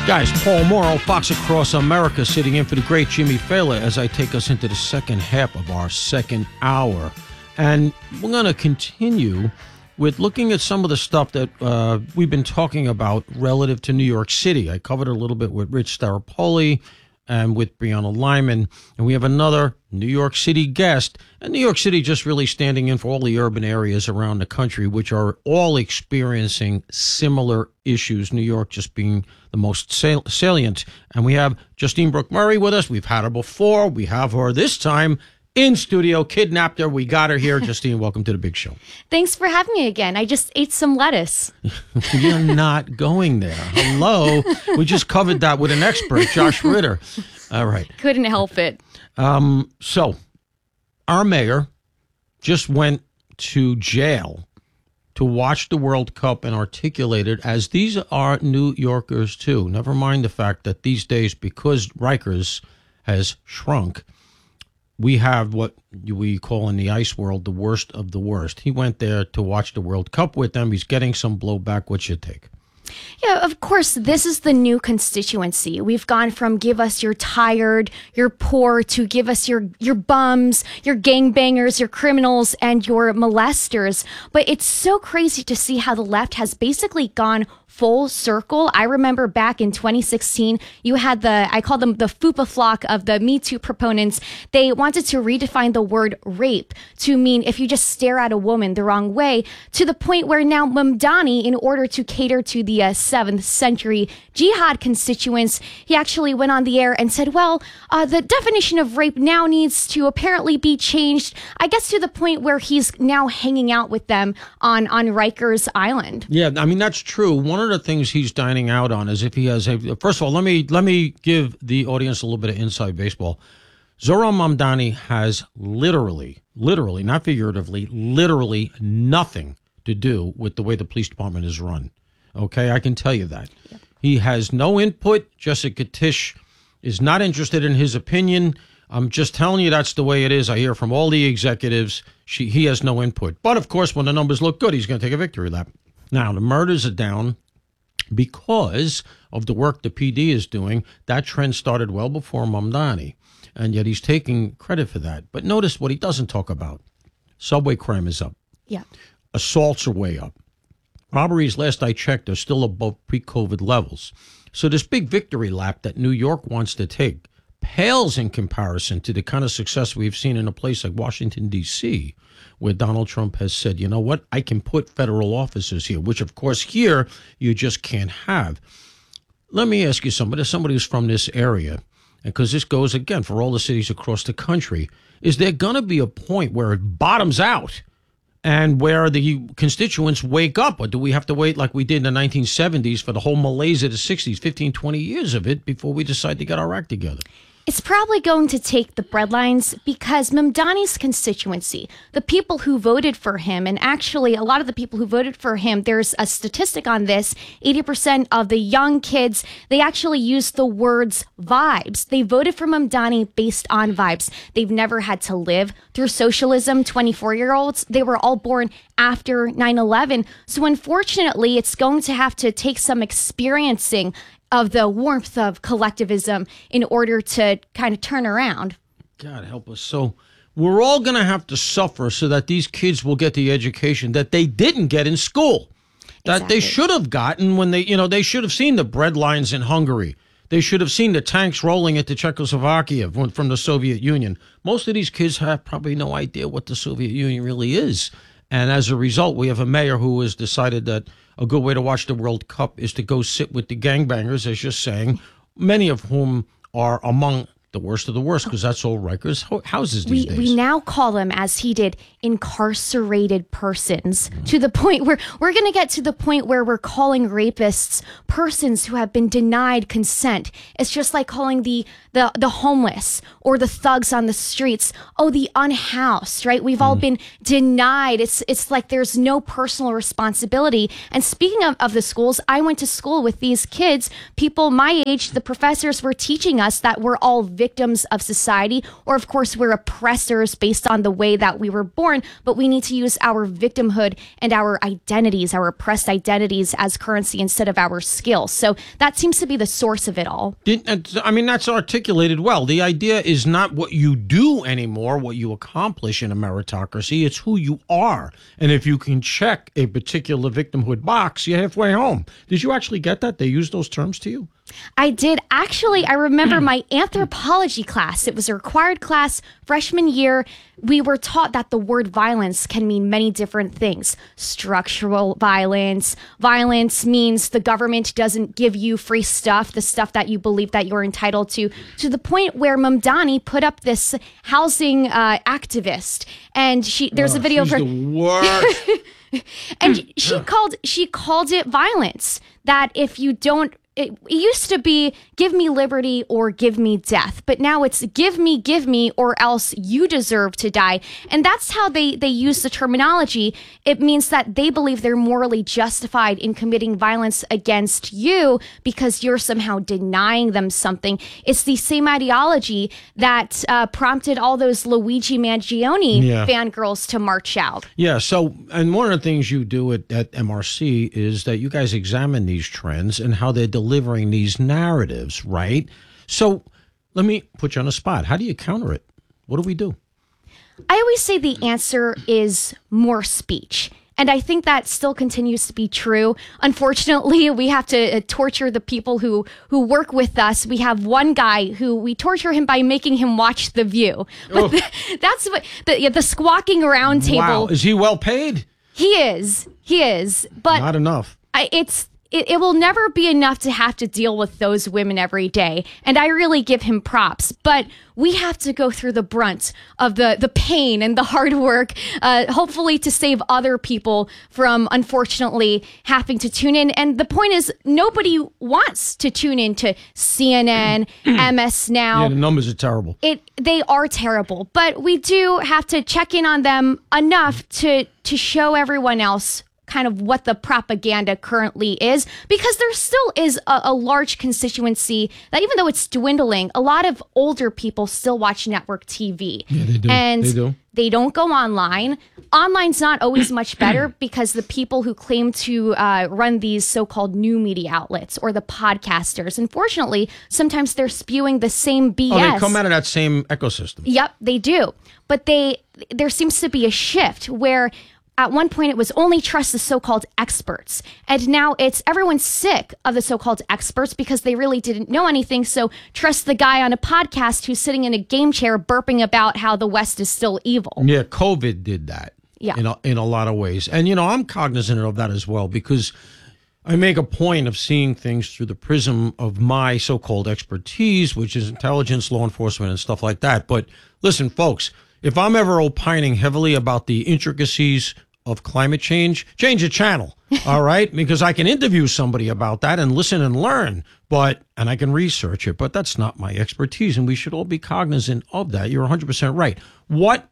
Guys, Paul Morrow, Fox Across America, sitting in for the great Jimmy Fallon as I take us into the second half of our second hour. And we're going to continue with looking at some of the stuff that we've been talking about relative to New York City. I covered a little bit with Rich Staropoli and with Brianna Lyman. And we have another New York City guest. And New York City just really standing in for all the urban areas around the country, which are all experiencing similar issues. New York just being the most salient. And we have Justine Brooke Murray with us. We've had her before. We have her this time in studio. Kidnapped her. We got her here. Justine, welcome to the big show. Thanks for having me again. I just ate some lettuce. You're not going there. Hello. We just covered that with an expert, Josh Ritter. All right. Couldn't help it. So our mayor just went to jail to watch the World Cup and articulate it as these are New Yorkers too. Never mind the fact that these days, because Rikers has shrunk, we have what we call in the ice world the worst of the worst. He went there to watch the World Cup with them. He's getting some blowback. What's your take? Yeah, of course, this is the new constituency. We've gone from give us your tired, your poor, to give us your bums, your gangbangers, your criminals, and your molesters. But it's so crazy to see how the left has basically gone full circle. I remember back in 2016, you had I call them the FUPA flock of the Me Too proponents. They wanted to redefine the word rape to mean if you just stare at a woman the wrong way, to the point where now Mamdani, in order to cater to the 7th century jihad constituents, he actually went on the air and said, well, the definition of rape now needs to apparently be changed, I guess, to the point where he's now hanging out with them on Rikers Island. Yeah, I mean, that's true. One of the things he's dining out on is if he has first of all, let me give the audience a little bit of inside baseball. Zohran Mamdani has literally, not figuratively, literally nothing to do with the way the police department is run. Okay, I can tell you that. Yep. He has no input. Jessica Tisch is not interested in his opinion. I'm just telling you that's the way it is. I hear from all the executives. He has no input. But, of course, when the numbers look good, he's going to take a victory lap. Now, the murders are down because of the work the PD is doing. That trend started well before Mamdani, and yet he's taking credit for that. But notice what he doesn't talk about. Subway crime is up. Yeah. Assaults are way up. Robberies, last I checked, are still above pre-COVID levels. So this big victory lap that New York wants to take pales in comparison to the kind of success we've seen in a place like Washington, D.C., where Donald Trump has said, you know what, I can put federal officers here, which, of course, here you just can't have. Let me ask you somebody who's from this area, because this goes, again, for all the cities across the country, is there going to be a point where it bottoms out and where the constituents wake up? Or do we have to wait like we did in the 1970s for the whole malaise of the 60s, 15, 20 years of it before we decide to get our act together? It's probably going to take the breadlines because Mamdani's constituency, the people who voted for him, and actually a lot of the people who voted for him, there's a statistic on this, 80% of the young kids, they actually use the words vibes. They voted for Mamdani based on vibes. They've never had to live through socialism. 24-year-olds, they were all born after 9/11. So unfortunately, it's going to have to take some experiencing of the warmth of collectivism in order to kind of turn around. God help us. So we're all going to have to suffer so that these kids will get the education that they didn't get in school, that they should have gotten when they should have seen the bread lines in Hungary. They should have seen the tanks rolling into Czechoslovakia from the Soviet Union. Most of these kids have probably no idea what the Soviet Union really is. And as a result, we have a mayor who has decided that a good way to watch the World Cup is to go sit with the gangbangers, as you're saying, many of whom are among the worst of the worst, because that's all Rikers houses these days. We now call them, as he did, incarcerated persons, to the point where we're going to get to the point where we're calling rapists persons who have been denied consent. It's just like calling the homeless or the thugs on the streets, the unhoused, right? We've all been denied. It's like there's no personal responsibility. And speaking of the schools, I went to school with these kids, people my age. The professors were teaching us that we're all victims victims of society, or of course we're oppressors based on the way that we were born, but we need to use our victimhood and our identities, our oppressed identities, as currency instead of our skills. So that seems to be the source of it all. I mean, that's articulated well. The idea is not what you do anymore, what you accomplish in a meritocracy. It's who you are. And if you can check a particular victimhood box, you're halfway home. Did you actually get that? They use those terms to you? I did. Actually, I remember my anthropology class. It was a required class freshman year. We were taught that the word violence can mean many different things. Structural violence. Violence means the government doesn't give you free stuff, the stuff that you believe that you're entitled to the point where Mamdani put up this housing activist. And there's a video of her. The worst. And she called it violence. That if you don't, it used to be give me liberty or give me death, but now it's give me or else you deserve to die. And that's how they use the terminology. It means that they believe they're morally justified in committing violence against you because you're somehow denying them something. It's the same ideology that prompted all those Luigi Mangione fangirls to march out. Yeah. So, and one of the things you do at MRC is that you guys examine these trends and how they're delivering these narratives, right? So let me put you on the spot. How do you counter it? What do we do? I always say the answer is more speech. And I think that still continues to be true. Unfortunately, we have to torture the people who work with us. We have one guy who we torture him by making him watch The View. But that's what the squawking around table. Wow. Is he well paid? He is. But not enough. It will never be enough to have to deal with those women every day. And I really give him props. But we have to go through the brunt of the pain and the hard work, hopefully to save other people from, unfortunately, having to tune in. And the point is, nobody wants to tune in to CNN, MS Now. Yeah, the numbers are terrible. They are terrible. But we do have to check in on them enough to show everyone else kind of what the propaganda currently is, because there still is a large constituency that, even though it's dwindling, a lot of older people still watch network TV. Yeah, they do. And they don't go online. Online's not always much better because the people who claim to run these so-called new media outlets or the podcasters, unfortunately, sometimes they're spewing the same BS. Oh, they come out of that same ecosystem. Yep, they do. But there seems to be a shift where at one point, it was only trust the so-called experts. And now it's everyone's sick of the so-called experts because they really didn't know anything. So trust the guy on a podcast who's sitting in a game chair burping about how the West is still evil. Yeah, COVID did that in a lot of ways. And, I'm cognizant of that as well because I make a point of seeing things through the prism of my so-called expertise, which is intelligence, law enforcement, and stuff like that. But listen, folks, if I'm ever opining heavily about the intricacies of climate change the channel, all right? Because I can interview somebody about that and listen and learn, and I can research it, but that's not my expertise, and we should all be cognizant of that. You're 100% right. What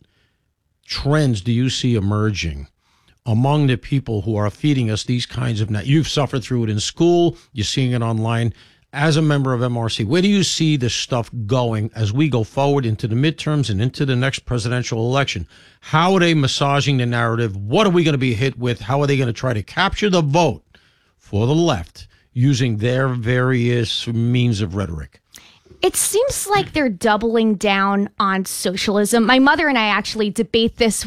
trends do you see emerging among the people who are feeding us these kinds of... You've suffered through it in school, you're seeing it online. As a member of MRC, where do you see this stuff going as we go forward into the midterms and into the next presidential election? How are they massaging the narrative? What are we going to be hit with? How are they going to try to capture the vote for the left using their various means of rhetoric? It seems like they're doubling down on socialism. My mother and I actually debate this.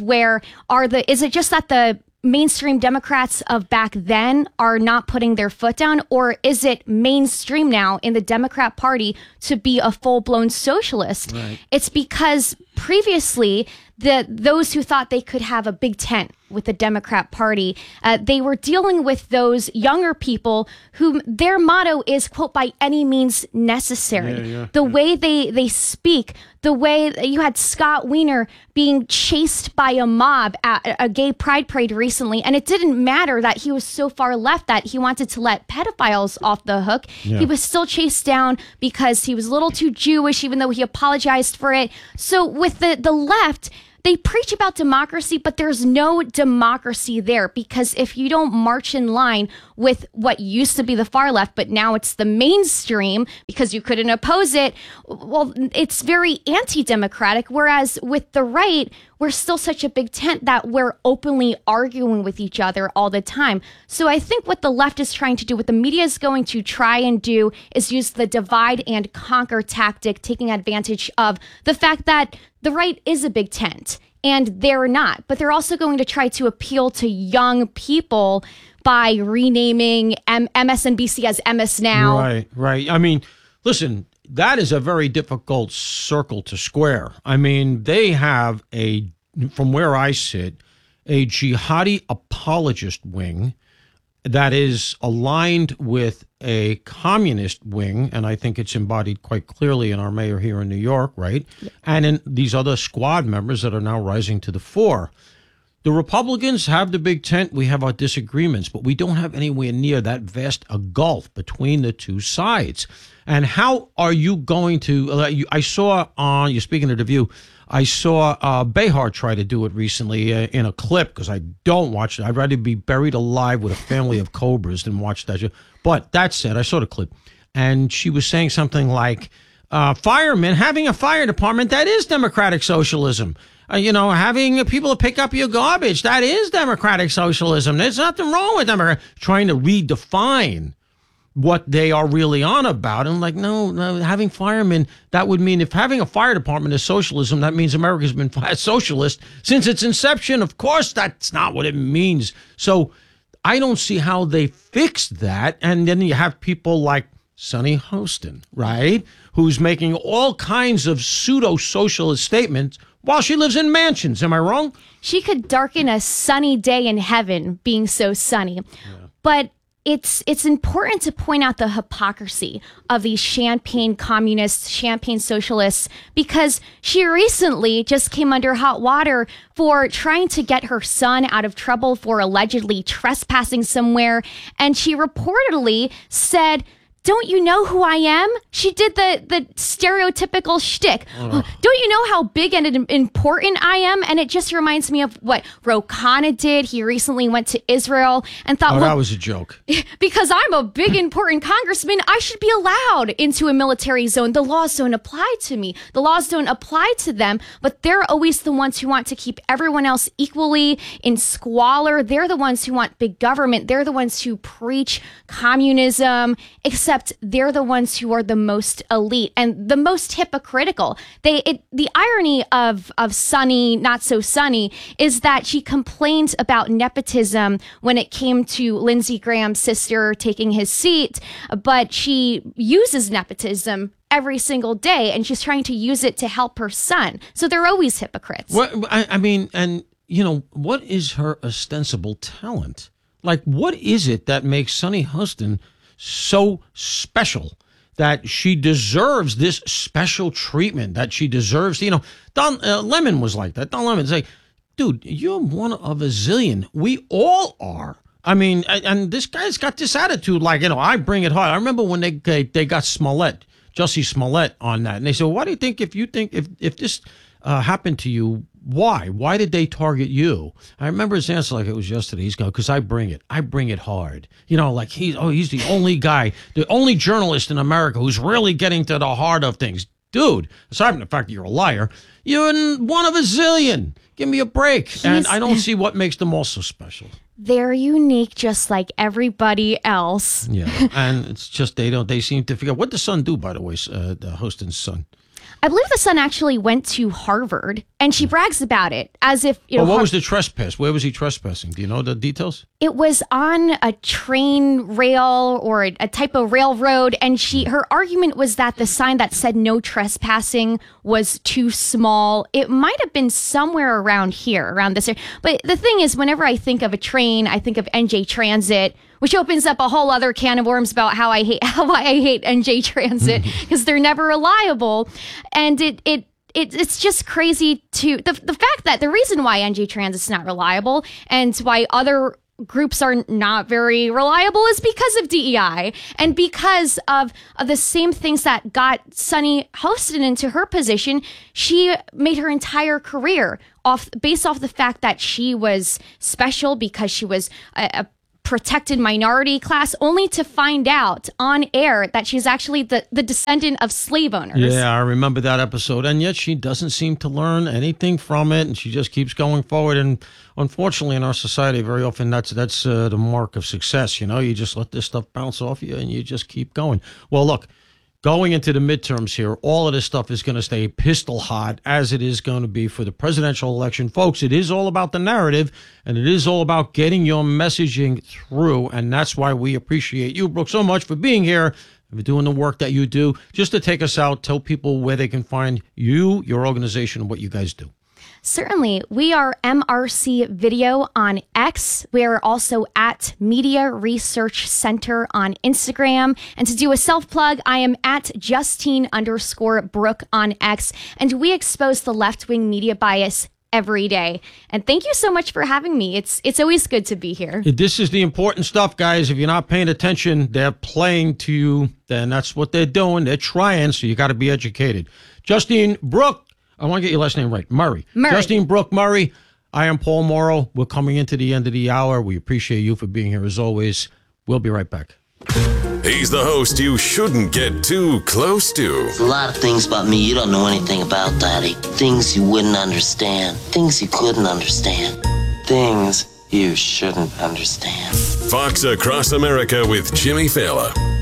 Is it just that the mainstream Democrats of back then are not putting their foot down, or is it mainstream now in the Democrat Party to be a full-blown socialist? Right. It's because previously those who thought they could have a big tent with the Democrat Party, they were dealing with those younger people whom their motto is, quote, by any means necessary. The way they speak, the way you had Scott Wiener being chased by a mob at a gay pride parade recently, and it didn't matter that he was so far left that he wanted to let pedophiles off the hook. Yeah. He was still chased down because he was a little too Jewish, even though he apologized for it. So with the left, they preach about democracy, but there's no democracy there, because if you don't march in line with what used to be the far left, but now it's the mainstream because you couldn't oppose it, well, it's very anti-democratic. Whereas with the right, we're still such a big tent that we're openly arguing with each other all the time. So I think what the left is trying to do, what the media is going to try and do, is use the divide and conquer tactic, taking advantage of the fact that the right is a big tent and they're not. But they're also going to try to appeal to young people by renaming MSNBC as MS Now. Right. I mean, listen, that is a very difficult circle to square. I mean, they have from where I sit, a jihadi apologist wing that is aligned with a communist wing, and I think it's embodied quite clearly in our mayor here in New York, right? Yeah. And in these other squad members that are now rising to the fore. The Republicans have the big tent. We have our disagreements, but we don't have anywhere near that vast a gulf between the two sides. And how are you going to, I saw on, you're speaking of The View, I saw Behar try to do it recently in a clip, because I don't watch it. I'd rather be buried alive with a family of cobras than watch that show. But that said, I saw the clip, and she was saying something like, firemen, having a fire department, that is democratic socialism. Having people to pick up your garbage, that is democratic socialism. There's nothing wrong with them. Trying to redefine what they are really on about. And like, no, having firemen, that would mean if having a fire department is socialism, that means America's been socialist since its inception. Of course, that's not what it means. So I don't see how they fixed that. And then you have people like Sunny Hostin, right, who's making all kinds of pseudo-socialist statements while she lives in mansions. Am I wrong? She could darken a sunny day in heaven being so sunny. Yeah. But it's important to point out the hypocrisy of these champagne communists, champagne socialists, because she recently just came under hot water for trying to get her son out of trouble for allegedly trespassing somewhere. And she reportedly said, "Don't you know who I am?" She did the stereotypical shtick. Don't you know how big and important I am? And it just reminds me of what Ro Khanna did. He recently went to Israel and thought, that was a joke. Because I'm a big, important congressman, I should be allowed into a military zone. The laws don't apply to me. The laws don't apply to them, but they're always the ones who want to keep everyone else equally in squalor. They're the ones who want big government. They're the ones who preach communism, except they're the ones who are the most elite and the most hypocritical. The irony of Sunny, Not So Sunny, is that she complained about nepotism when it came to Lindsey Graham's sister taking his seat, but she uses nepotism every single day, and she's trying to use it to help her son. So they're always hypocrites. What is her ostensible talent? Like, what is it that makes Sunny Hostin so special that she deserves this special treatment, that she deserves, Don Lemon was like that. Don Lemon's like, dude, you're one of a zillion. We all are. I mean, and this guy's got this attitude like, I bring it hard. I remember when they got Smollett, Jussie Smollett on that. And they said, why do you think if this happened to you, why did they target you? I remember his answer like it was yesterday. He's going, because I bring it hard. Like he's the only guy, the only journalist in America who's really getting to the heart of things. Dude, aside from the fact that you're a liar, you're one of a zillion. Give me a break. And I don't see what makes them all so special. They're unique, just like everybody else. Yeah, and it's just they seem to forget. What did the son do, by the way, the Hostin's son? I believe the son actually went to Harvard, and she brags about it as if, what was the trespass? Where was he trespassing? Do you know the details? It was on a train rail or a type of railroad, and her argument was that the sign that said no trespassing was too small. It might have been somewhere around here, around this area. But the thing is, whenever I think of a train, I think of NJ Transit, which opens up a whole other can of worms about how I hate NJ Transit, because they're never reliable. And it's just crazy to the fact that the reason why NJ Transit's not reliable and why other groups are not very reliable is because of DEI and because of the same things that got Sunny Hostin into her position. She made her entire career based off the fact that she was special because she was a protected minority class, only to find out on air that she's actually the descendant of slave owners. Yeah, I remember that episode. And yet she doesn't seem to learn anything from it, and she just keeps going forward. And unfortunately, in our society, very often that's the mark of success. You know, you just let this stuff bounce off you, and you just keep going. Well, look, going into the midterms here, all of this stuff is going to stay pistol hot, as it is going to be for the presidential election. Folks, it is all about the narrative, and it is all about getting your messaging through, and that's why we appreciate you, Brooke, so much for being here, for doing the work that you do. Just to take us out, tell people where they can find you, your organization, and what you guys do. Certainly. We are MRC Video on X. We are also at Media Research Center on Instagram. And to do a self-plug, I am at Justine_Brooke on X. And we expose the left-wing media bias every day. And thank you so much for having me. It's always good to be here. This is the important stuff, guys. If you're not paying attention, they're playing to you. Then that's what they're doing. They're trying, so you got to be educated. Justine Brooke. I want to get your last name right. Murray. Justine Brooke Murray. I am Paul Morrow. We're coming into the end of the hour. We appreciate you for being here as always. We'll be right back. He's the host you shouldn't get too close to. There's a lot of things about me you don't know anything about, Daddy. Things you wouldn't understand. Things you couldn't understand. Things you shouldn't understand. Fox Across America with Jimmy Fallon.